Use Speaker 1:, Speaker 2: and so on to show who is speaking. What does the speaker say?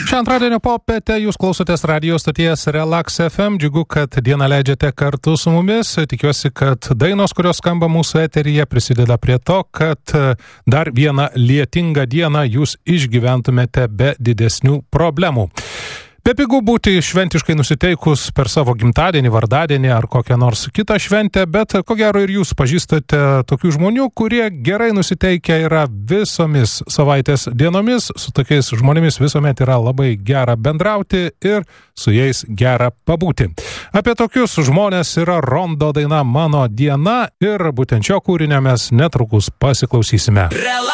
Speaker 1: Šią antradienio popietę jūs klausotės radio stoties Relax FM. Džiugu, kad dieną leidžiate kartu su mumis. Tikiuosi, kad dainos, kurios skamba mūsų eteryje, prisideda prie to, kad dar vieną lietingą dieną jūs išgyventumėte be didesnių problemų. Bepigu būti šventiškai nusiteikus per savo gimtadienį, vardadienį ar kokią nors kitą šventę, bet ko gero ir jūs pažįstate tokių žmonių, kurie gerai nusiteikę yra visomis savaitės dienomis. Su tokiais žmonėmis visuomet yra labai gera bendrauti ir su jais gera pabūti. Apie tokius žmonės yra Rondo daina Mano diena ir būtent šio kūrinio mes netrukus pasiklausysime.